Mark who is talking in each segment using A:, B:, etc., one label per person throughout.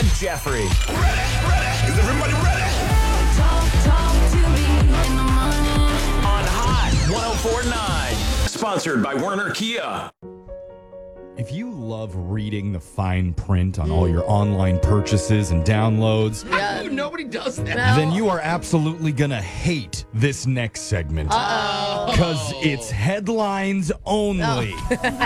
A: and Jeffrey.
B: Is everybody ready?
C: Talk to me in the morning.
A: On Hot 104.9. Sponsored by Werner Kia.
D: If you love reading the fine print on all your online purchases and downloads,
E: Nobody does that.
D: then you are absolutely going to hate this next segment. Because it's headlines only.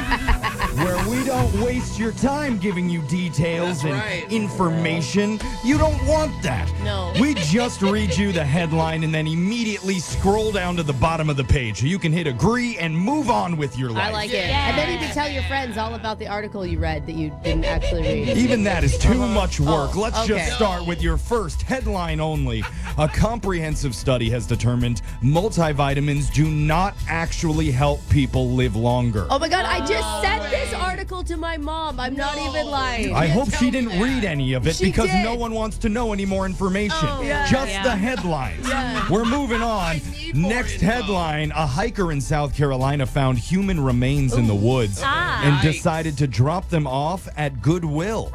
D: Where we don't waste your time giving you details and information. You don't want that.
F: No.
D: We just read you the headline and then immediately scroll down to the bottom of the page so you can hit agree and move on with your life.
F: I like it. And then you can tell your friends all about the article you read that you didn't actually read.
D: Even that is too much work.
F: Oh,
D: Let's
F: okay.
D: just start with your first headline only. A comprehensive study has determined multivitamins do not actually help people live longer.
F: Oh my God, I just sent this article to my mom. I'm not even lying.
D: I hope she didn't read any of it
F: She
D: because
F: did.
D: no one wants to know any more information. Just the headlines.
F: Yeah.
D: We're moving on. Next headline, a hiker in South Carolina found human remains in the woods and decided to drop them off at Goodwill.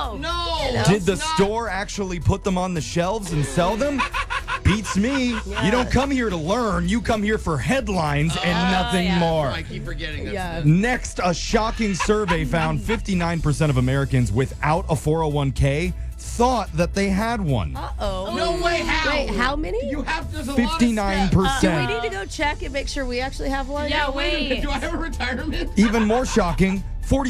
E: No.
D: Did the store actually put them on the shelves and sell them? Beats me. You don't come here to learn. You come here for headlines and nothing more.
E: I keep forgetting that.
F: Yeah.
D: Next, a shocking survey found 59% of Americans without a 401k thought that they had one.
F: Uh-oh.
E: No way. How?
F: Wait, how many?
E: You have there's a lot of steps.
D: 59%.
F: Do we need to go check and make sure we actually have one?
G: Yeah, wait.
E: Do I have a retirement?
D: Even more shocking,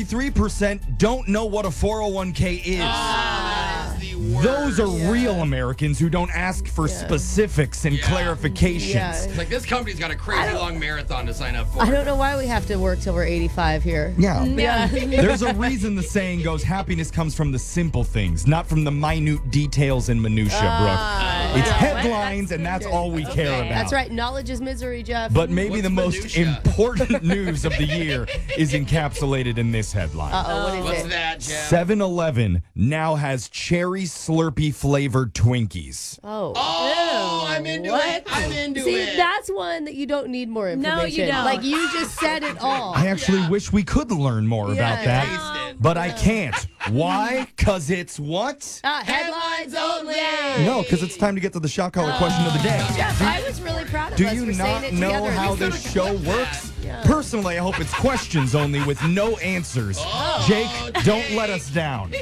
D: 43% don't know what a 401k is.
E: That's the worst.
D: Those are real Americans who don't ask for specifics and clarifications.
F: Yeah.
E: It's like this company's got a crazy long marathon to sign up for.
F: I don't know why we have to work till we're 85 here.
D: Yeah.
F: Yeah.
D: There's a reason the saying goes, happiness comes from the simple things, not from the minute details and minutia, Brooke. It's headlines, and that's all we care about.
F: That's right. Knowledge is misery, Jeff.
D: But maybe
E: What's
D: the most
E: minutia?
D: important news of the year is encapsulated in this headline.
F: Uh-oh, what is
E: What's
F: it?
E: that, Jeff?
D: 7-Eleven now has cherry Slurpee flavored Twinkies.
F: Oh.
E: Oh, I'm into it. I'm into
F: See,
E: it.
F: that's one that you don't need more information.
G: No, you don't.
F: Like, you just said it all.
D: I actually wish we could learn more about that,
E: Taste it.
D: but I can't. Why? Because it's what?
F: Headlines only.
D: No, because it's time to get to the shock collar question of the day.
F: Jeff, I was really proud of
D: Do
F: us
D: you
F: for saying
D: not
F: it
D: know
F: together.
D: how this show works? Personally, I hope it's questions only with no answers. Jake, don't let us down.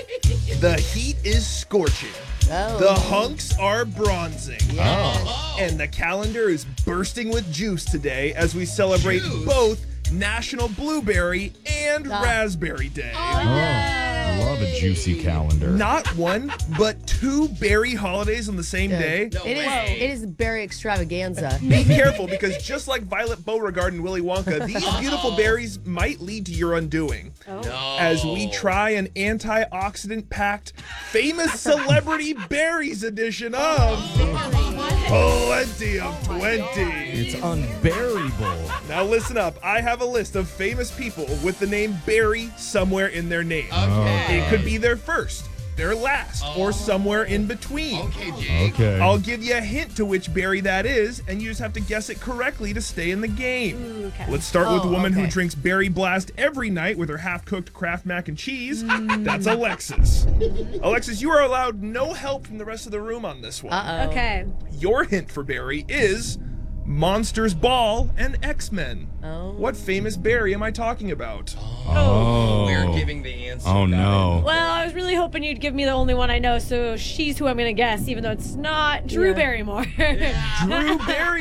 H: The heat is scorching.
F: Oh.
H: The hunks are bronzing. And the calendar is bursting with juice today as we celebrate both National Blueberry and Raspberry Day.
D: I love a juicy calendar.
H: Not one, but two berry holidays on the same day.
F: It is berry extravaganza.
H: Be careful, because just like Violet Beauregard and Willy Wonka, these beautiful berries might lead to your undoing. As we try an antioxidant-packed famous celebrity berries edition of Plenty of 20.
D: It's unbearable.
H: Now listen up. I have a list of famous people with the name Barry somewhere in their name.
E: Okay.
H: It could be their first, their last, or somewhere in between.
E: Okay, Jake.
D: Okay.
H: I'll give you a hint to which Barry that is, and you just have to guess it correctly to stay in the game. Let's start with the woman who drinks Berry Blast every night with her half-cooked Kraft mac and cheese. That's Alexis. Alexis, you are allowed no help from the rest of the room on this one.
G: Okay.
H: Your hint for Barry is Monsters Ball and X-Men. What famous Barry am I talking about?
D: Oh.
E: We're giving the answer.
D: Oh, no.
G: Well, I was really hoping you'd give me the only one I know, so she's who I'm going to guess, even though it's not Drew Barrymore.
H: Drew Barrymore.